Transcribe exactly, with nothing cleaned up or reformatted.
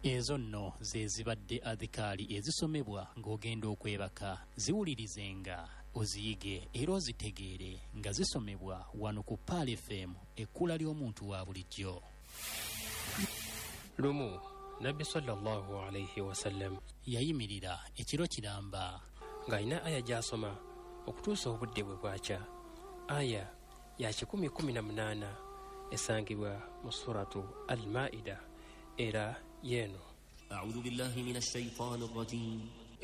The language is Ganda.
Ezo nno ze zibadde adhikaali ezisomebwa ng'ogenda okwebaka. Ziwulirizenga, oziyige era ozitegeere nga zisomebwa wano ku Paal F M, ekkula ly'omuntu wa bulijjo. Lumu Nabbi sallallahu alayhi wa sallam yayimirira ekiro kiramba ng'alina aya gy'asoma okutuusa obudde bwe bwakya. Aya ya kikumi kumi na munaana esangibwa mu suratu Al-Maida era yeeno. A'udhu billahi minash shaytanir rajim.